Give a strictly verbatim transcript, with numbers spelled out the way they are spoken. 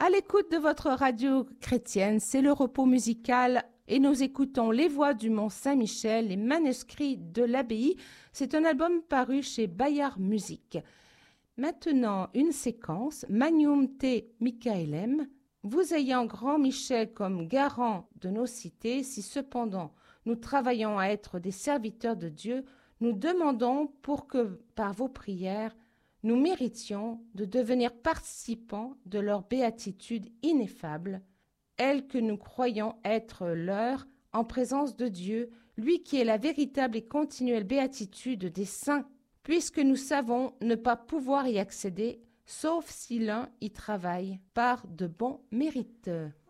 À l'écoute de votre radio chrétienne, c'est le repos musical et nous écoutons Les Voix du Mont Saint-Michel, les manuscrits de l'abbaye. C'est un album paru chez Bayard Musique. Maintenant, une séquence, Magnum te Michaelem. Vous ayant grand Michel comme garant de nos cités, si cependant nous travaillons à être des serviteurs de Dieu, nous demandons pour que, par vos prières, nous méritions de devenir participants de leur béatitude ineffable, elle que nous croyons être leur en présence de Dieu, lui qui est la véritable et continuelle béatitude des saints, puisque nous savons ne pas pouvoir y accéder, sauf si l'un y travaille par de bons mérites.